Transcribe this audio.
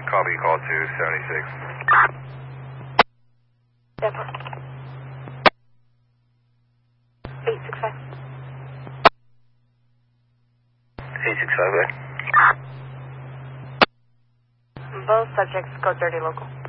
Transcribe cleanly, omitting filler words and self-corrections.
Copy, call 276. Depot. 865. 865, right? Both subjects, code 30 local.